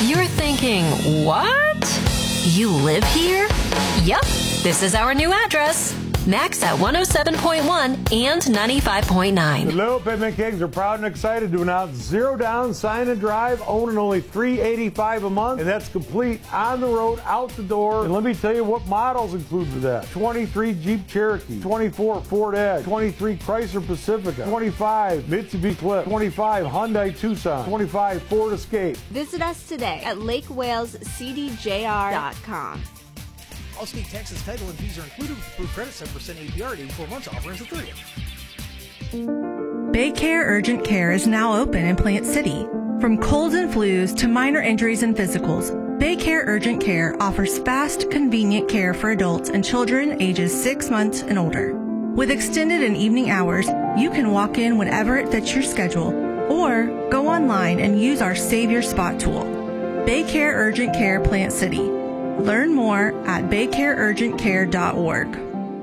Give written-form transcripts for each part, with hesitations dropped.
You're thinking, what? You live here? Yep, this is our new address. Max at 107.1 and 95.9. The Little Pigment Kings are proud and excited to announce 0 down, sign and drive, owning only $385 a month, and that's complete on the road, out the door. And let me tell you what models include with that. 23 Jeep Cherokee, 24 Ford Edge, 23 Chrysler Pacifica, 25 Mitsubishi Eclipse, 25 Hyundai Tucson, 25 Ford Escape. Visit us today at lakewalescdjr.com. All-state taxes, title, and fees are included with approved credit, 7% APR, 84 months, offer ends the 30th. Baycare Urgent Care is now open in Plant City. From colds and flus to minor injuries and physicals, Baycare Urgent Care offers fast, convenient care for adults and children ages 6 months and older. With extended and evening hours, you can walk in whenever it fits your schedule or go online and use our Save Your Spot tool. Baycare Urgent Care Plant City. Learn more at baycareurgentcare.org.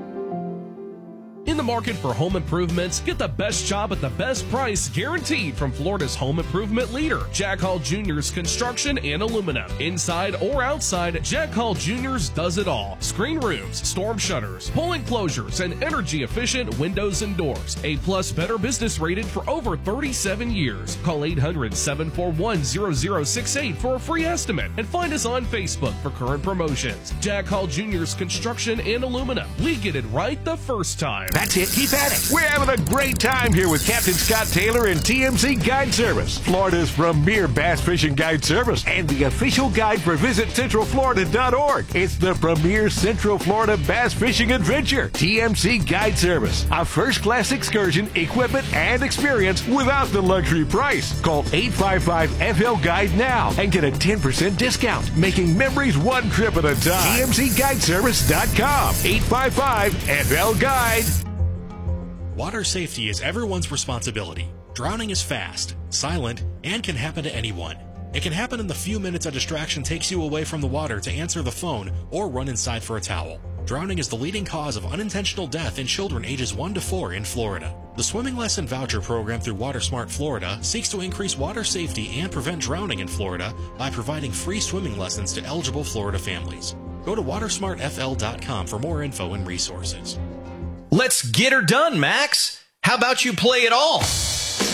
In the market for home improvements, get the best job at the best price guaranteed from Florida's home improvement leader, Jack Hall Jr.'s Construction and Aluminum. Inside or outside, Jack Hall Jr.'s does it all. Screen rooms, storm shutters, pull enclosures, and energy-efficient windows and doors. A-plus Better Business rated for over 37 years. Call 800-741-0068 for a free estimate and find us on Facebook for current promotions. Jack Hall Jr.'s Construction and Aluminum. We get it right the first time. That's it. Keep at it. We're having a great time here with Captain Scott Taylor and TMC Guide Service, Florida's premier bass fishing guide service and the official guide for VisitCentralFlorida.org. It's the premier Central Florida bass fishing adventure. TMC Guide Service, a first-class excursion, equipment, and experience without the luxury price. Call 855-FL-GUIDE now and get a 10% discount, making memories one trip at a time. TMCGuideservice.com. 855-FL-GUIDE. Water safety is everyone's responsibility. Drowning is fast, silent, and can happen to anyone. It can happen in the few minutes a distraction takes you away from the water to answer the phone or run inside for a towel. Drowning is the leading cause of unintentional death in children ages 1 to 4 in Florida. The Swimming Lesson Voucher Program through WaterSmart Florida seeks to increase water safety and prevent drowning in Florida by providing free swimming lessons to eligible Florida families. Go to watersmartfl.com for more info and resources. Let's get her done, Max. How about you play it all?